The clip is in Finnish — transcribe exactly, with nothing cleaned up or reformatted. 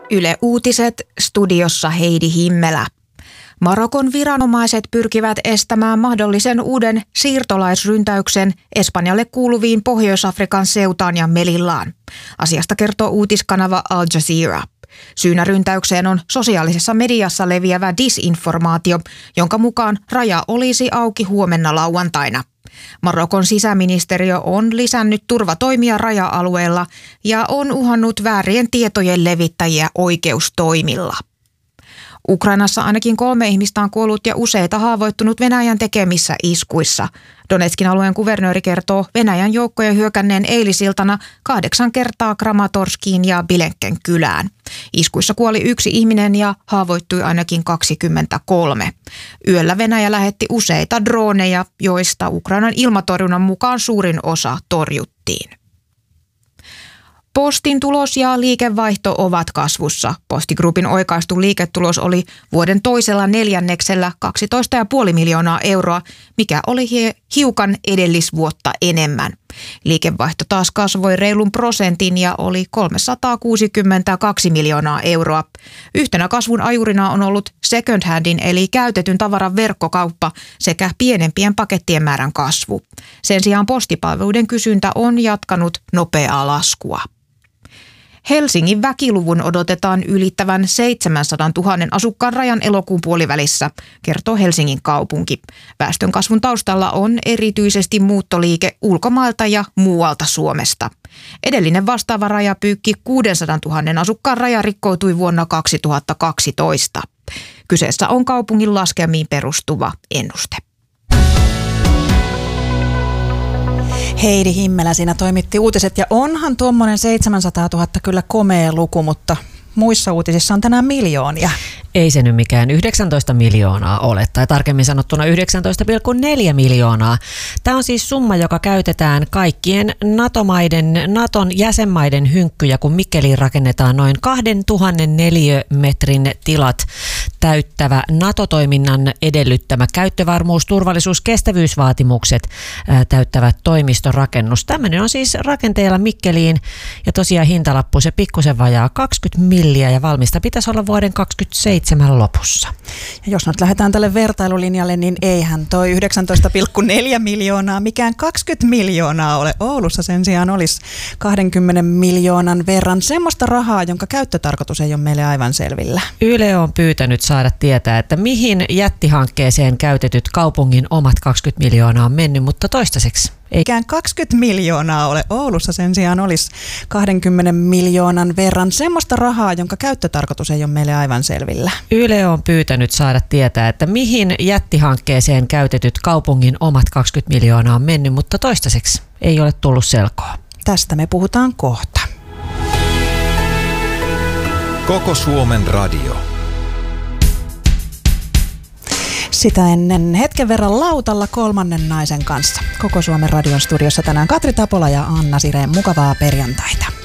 Yle Uutiset, studiossa Heidi Himmelä. Marokon viranomaiset pyrkivät estämään mahdollisen uuden siirtolaisryntäyksen Espanjalle kuuluviin Pohjois-Afrikan Ceutaan ja Melillaan. Asiasta kertoo uutiskanava Al Jazeera. Syynä ryntäykseen on sosiaalisessa mediassa leviävä disinformaatio, jonka mukaan raja olisi auki huomenna lauantaina. Marokon sisäministeriö on lisännyt turvatoimia raja-alueella ja on uhannut väärien tietojen levittäjiä oikeustoimilla. Ukrainassa ainakin kolme ihmistä on kuollut ja useita haavoittunut Venäjän tekemissä iskuissa. Donetskin alueen kuvernööri kertoo Venäjän joukkojen hyökänneen eilisiltana kahdeksan kertaa Kramatorskiin ja Bilenken kylään. Iskuissa kuoli yksi ihminen ja haavoittui ainakin kaksikymmentäkolme. Yöllä Venäjä lähetti useita droneja, joista Ukrainan ilmatorjunnan mukaan suurin osa torjuttiin. Postin tulos ja liikevaihto ovat kasvussa. Posti Groupin oikaistu liiketulos oli vuoden toisella neljänneksellä kaksitoista pilkku viisi miljoonaa euroa, mikä oli hiukan edellisvuotta enemmän. Liikevaihto taas kasvoi reilun prosentin ja oli kolmesataakuusikymmentäkaksi miljoonaa euroa. Yhtenä kasvun ajurina on ollut second handin eli käytetyn tavaran verkkokauppa sekä pienempien pakettien määrän kasvu. Sen sijaan postipalveluiden kysyntä on jatkanut nopeaa laskua. Helsingin väkiluvun odotetaan ylittävän seitsemänsadantuhannen asukkaan rajan elokuun puolivälissä, kertoo Helsingin kaupunki. Väestönkasvun taustalla on erityisesti muuttoliike ulkomailta ja muualta Suomesta. Edellinen vastaava rajapyykki kuudensadantuhannen asukkaan raja rikkoutui vuonna kaksituhattakaksitoista. Kyseessä on kaupungin laskelmiin perustuva ennuste. Heidi Himmelä siinä toimitti uutiset ja onhan tuommoinen seitsemänsataatuhatta kyllä komea luku, mutta muissa uutisissa on tänään miljoonia. Ei se nyt mikään yhdeksäntoista miljoonaa ole, tai tarkemmin sanottuna yhdeksäntoista pilkku neljä miljoonaa. Tämä on siis summa, joka käytetään kaikkien NATO-maiden, Naton jäsenmaiden hynkkyjä, kun Mikkeliin rakennetaan noin kaksituhatta neliömetrin tilat täyttävä NATO-toiminnan edellyttämä käyttövarmuus, turvallisuus, kestävyysvaatimukset ää, täyttävä toimistorakennus. Tämmöinen on siis rakenteella Mikkeliin ja tosiaan hintalappu se pikkusen vajaa kaksikymmentä milliä ja valmista pitäisi olla vuoden kaksikymmentäseitsemän lopussa. Ja jos nyt lähdetään tälle vertailulinjalle, niin eihän toi yhdeksäntoista pilkku neljä miljoonaa mikään kaksikymmentä miljoonaa ole. Oulussa sen sijaan olisi kaksikymmentä miljoonan verran semmoista rahaa, jonka käyttötarkoitus ei ole meille aivan selvillä. Yle on pyytänyt saada tietää, että mihin jättihankkeeseen käytetyt kaupungin omat kaksikymmentä miljoonaa on mennyt, mutta toistaiseksi ei. Ikään kaksikymmentä miljoonaa ole. Oulussa sen sijaan olisi kaksikymmentä miljoonan verran semmoista rahaa, jonka käyttötarkoitus ei ole meille aivan selvillä. Yle on pyytänyt saada tietää, että mihin jättihankkeeseen käytetyt kaupungin omat kaksikymmentä miljoonaa on mennyt, mutta toistaiseksi ei ole tullut selkoa. Tästä me puhutaan kohta. Koko Suomen radio. Sitä ennen hetken verran lautalla kolmannen naisen kanssa. Koko Suomen radion studiossa tänään Katri Tapola ja Anna Sireen. Mukavaa perjantaita.